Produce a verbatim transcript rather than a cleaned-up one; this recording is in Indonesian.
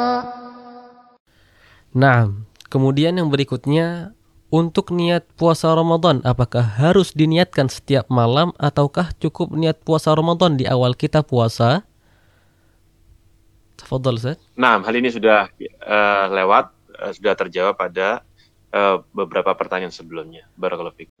Nah, kemudian yang berikutnya, untuk niat puasa Ramadan, apakah harus diniatkan setiap malam ataukah cukup niat puasa Ramadan di awal kita puasa? Tafadhal, Ustaz. Nah, hal ini sudah uh, lewat, uh, sudah terjawab pada uh, beberapa pertanyaan sebelumnya. Barakallahu fiik.